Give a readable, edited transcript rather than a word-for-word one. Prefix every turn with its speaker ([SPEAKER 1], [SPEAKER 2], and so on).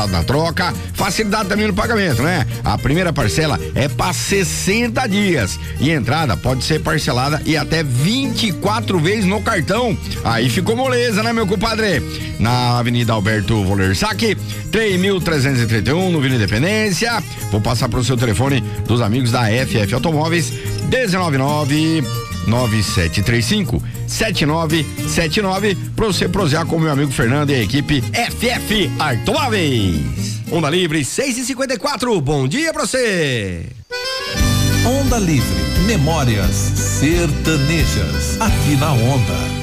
[SPEAKER 1] da troca, facilidade também no pagamento, né? A primeira parcela é para 60 dias e a entrada pode ser parcelada e até 24 vezes no cartão. Aí ficou moleza, né, meu compadre? Na Avenida Alberto Volersac, 3.331, no Vila Independência. Vou passar pro seu telefone dos amigos da FF Automóveis, 19997357979, pra você prosear com o meu amigo Fernando e a equipe FF Automóveis. Onda Livre 6:54. Bom dia pra você.
[SPEAKER 2] Onda Livre, memórias sertanejas, aqui na Onda.